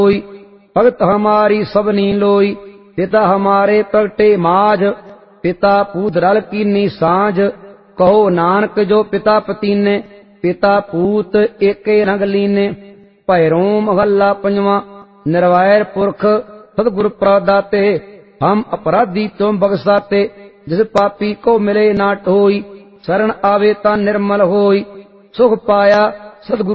होई। भगत हमारी सबनी लोई, पिता हमारे प्रगटे माज। पिता पूत रल कीनी सांझ, कहो नानक जो पिता पतीने। पिता पूत एके रंग लीने। भैरों महला पंजवा। निर्वैर पुरख सतगुर प्रदाते, हम अपराधी तुम बख्शाते। जिस पापी को मिले ना टोई, शरण आवे ता निर्मल होई। सुख पाया सतगुरु